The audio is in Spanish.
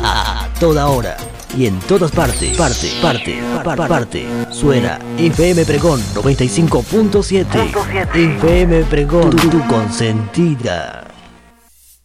A toda hora y en todas partes. Parte. Suena FM Pregón 95.7. FM Pregón, tu consentida.